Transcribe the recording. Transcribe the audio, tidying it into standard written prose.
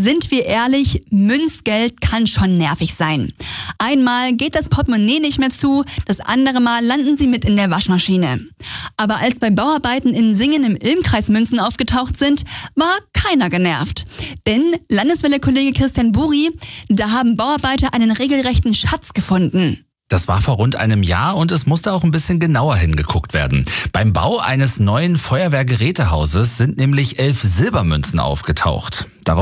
Sind wir ehrlich, Münzgeld kann schon nervig sein. Einmal geht das Portemonnaie nicht mehr zu, das andere Mal landen sie mit in der Waschmaschine. Aber als bei Bauarbeiten in Singen im Ilmkreis Münzen aufgetaucht sind, war keiner genervt. Denn Landeswelle-Kollege Christian Buri, da haben Bauarbeiter einen regelrechten Schatz gefunden. Das war vor rund einem Jahr und es musste auch ein bisschen genauer hingeguckt werden. Beim Bau eines neuen Feuerwehrgerätehauses sind nämlich 11 Silbermünzen aufgetaucht.